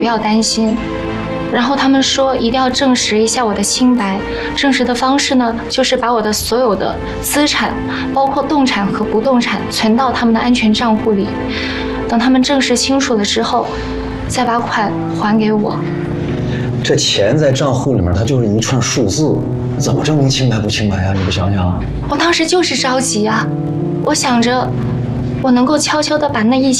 不要担心。然后他们说一定要证实一下我的清白，证实的方式呢，就是把我的所有的资产，包括动产和不动产，存到他们的安全账户里。等他们证实清楚了之后，再把款还给我。 这钱在账户里面，它就是一串数字，怎么证明清白不清白呀？你不想想？ 我当时就是着急啊，我想着我能够悄悄地把那1000